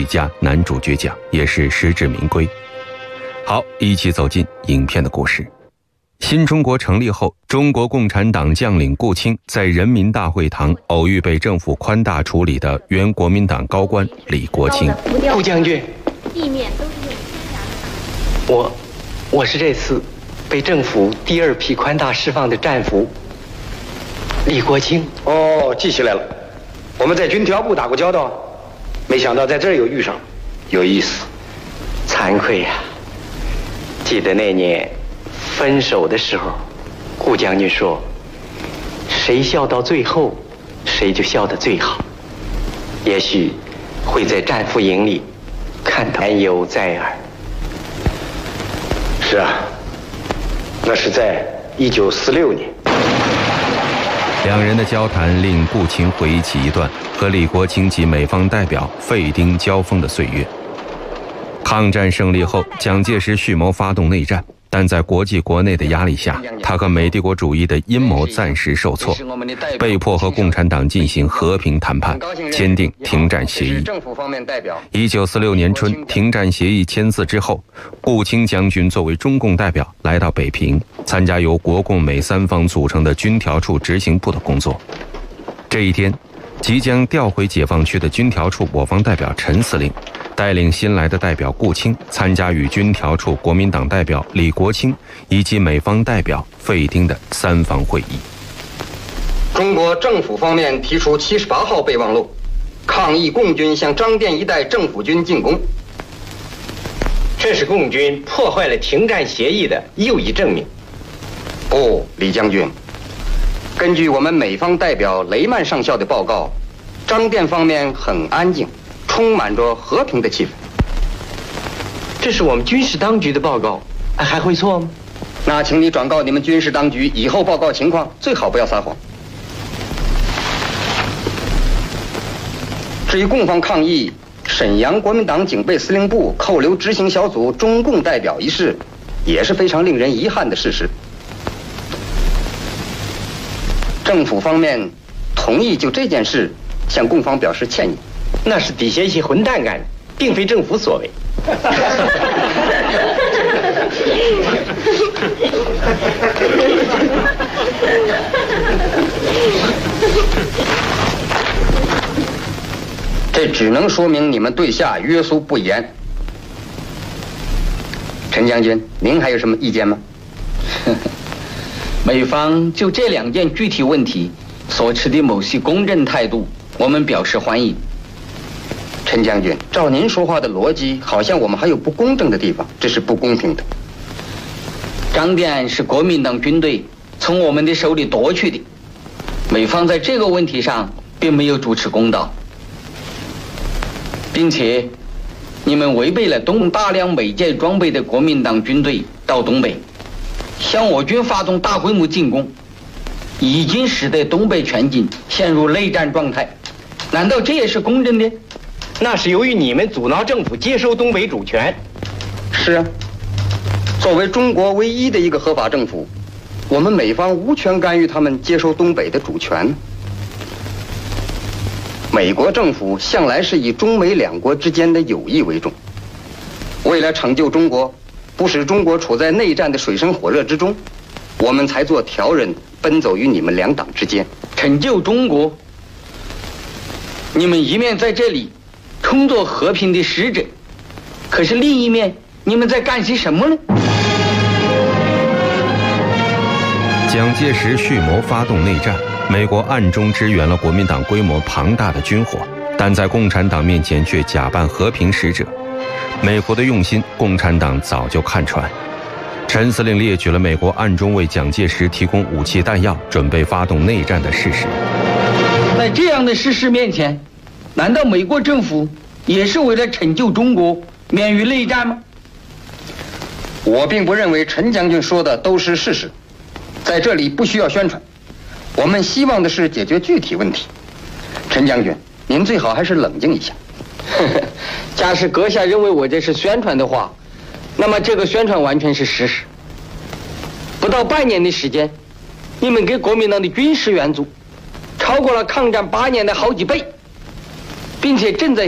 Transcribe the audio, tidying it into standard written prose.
佳男主角奖，也是实至名归。好，一起走进影片的故事。新中国成立后，中国共产党将领顾清在人民大会堂偶遇被政府宽大处理的原国民党高官李国清。 顾将军， 地面都是用天然的。 我是这次被政府第2批宽大释放的战俘李国清。 哦，记起来了，我们在军调部打过交道，没想到在这儿又遇上了，有意思。 惭愧呀，记得那年分手的时候，顾将军说，谁笑到最后，谁就笑得最好。也许会在战俘营里看到言犹在耳。 是啊，那是在1946年。 两人的交谈令顾清回忆起一段和李国清及美方代表费丁交锋的岁月。抗战胜利后，蒋介石蓄谋发动内战，但在国际国内的压力下，他和美帝国主义的阴谋暂时受挫，被迫和共产党进行和平谈判，签订停战协议。1946年春，停战协议签字之后，顾清将军作为中共代表来到北平，参加由国共美3方组成的军调处执行部的工作。这一天，即将调回解放区的军调处我方代表陈司令带领新来的代表顾清参加与军调处国民党代表李国清以及美方代表费丁的3方会议。 中国政府方面提出78号备忘录，抗议共军向张店一带政府军进攻。 这是共军破坏了停战协议的又一证明。 不，李将军，根据我们美方代表雷曼上校的报告，张店方面很安静，充满着和平的气氛。 这是我们军事当局的报告，还会错吗？ 那请你转告你们军事当局，以后报告情况最好不要撒谎。至于共方抗议沈阳国民党警备司令部扣留执行小组中共代表一事，也是非常令人遗憾的事实。政府方面同意就这件事向共方表示歉意。 那是底下一些混蛋干的，并非政府所为。 这只能说明你们对下约束不严。陈将军，您还有什么意见吗？ 美方就这2件具体问题所持的某些公正态度，我们表示欢迎。 陈将军，照您说话的逻辑，好像我们还有不公正的地方，这是不公平的。 张店是国民党军队从我们的手里夺去的，美方在这个问题上并没有主持公道，并且你们违背了动大量美舰装备的国民党军队到东北，向我军发动大规模进攻，已经使得东北全境陷入内战状态。难道这也是公正的？ 那是由于你们阻挠政府接收东北主权。 是啊，作为中国唯一的一个合法政府，我们美方无权干预他们接收东北的主权。美国政府向来是以中美2国之间的友谊为重，为了成就中国，不使中国处在内战的水深火热之中，我们才做调人，奔走于你们2党之间。 成就中国，你们一面在这里充作和平的使者，可是另一面你们在干些什么呢？ 蒋介石蓄谋发动内战，美国暗中支援了国民党规模庞大的军火，但在共产党面前却假扮和平使者。美国的用心，共产党早就看穿。陈司令列举了美国暗中为蒋介石提供武器弹药，准备发动内战的事实。 在这样的事实面前，难道美国政府也是为了拯救中国免于内战吗？ 我并不认为陈将军说的都是事实，在这里不需要宣传，我们希望的是解决具体问题。陈将军，您最好还是冷静一下。 假使阁下认为我这是宣传的话，那么这个宣传完全是事实。不到半年的时间，你们给国民党的军事援助超过了抗战8年的好几倍，并且正在